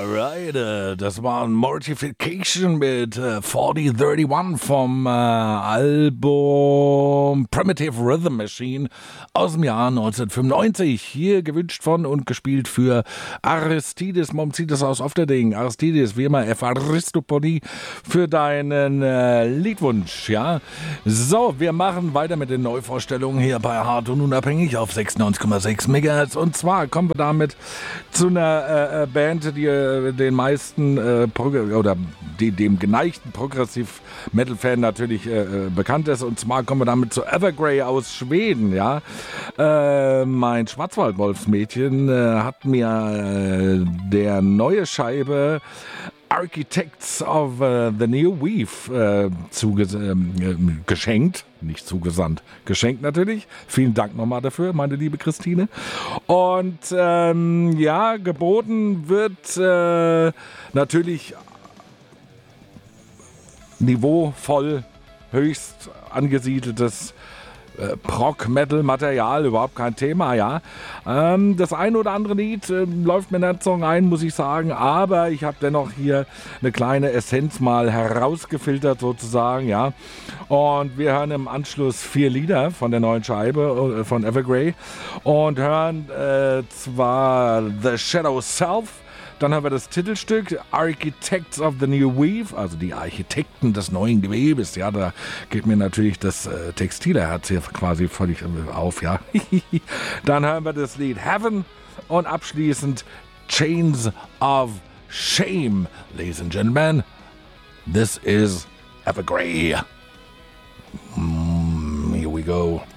Alright, das war Mortification mit 4031 vom Album Primitive Rhythm Machine aus dem Jahr 1995. Hier gewünscht von und gespielt für Aristides Momcitis aus Ofterding. Aristides, wie immer, Evaristopoli für deinen Liedwunsch, ja. So, wir machen weiter mit den Neuvorstellungen hier bei Hart und Unabhängig auf 96,6 MHz. Und zwar kommen wir damit zu einer Band, die den meisten dem geneigten Progressiv-Metal-Fan natürlich bekannt ist. Und zwar kommen wir damit zu Evergrey aus Schweden, ja. Mein Schwarzwaldwolfsmädchen hat mir der neue Scheibe Architects of the New Weave geschenkt. Nicht zugesandt, geschenkt natürlich. Vielen Dank nochmal dafür, meine liebe Christine. Und geboten wird natürlich niveauvoll, höchst angesiedeltes Prog-Metal-Material, überhaupt kein Thema, ja. Das ein oder andere Lied läuft mir nicht so ein, muss ich sagen, aber ich habe dennoch hier eine kleine Essenz mal herausgefiltert sozusagen, ja. Und wir hören im Anschluss 4 Lieder von der neuen Scheibe von Evergrey und hören zwar The Shadow Self. Dann haben wir das Titelstück Architects of the New Weave, also die Architekten des neuen Gewebes. Ja, da geht mir natürlich das Textilherz hier quasi völlig auf, ja. Dann hören wir das Lied Heaven und abschließend Chains of Shame. Ladies and Gentlemen, this is Evergrey. Here we go.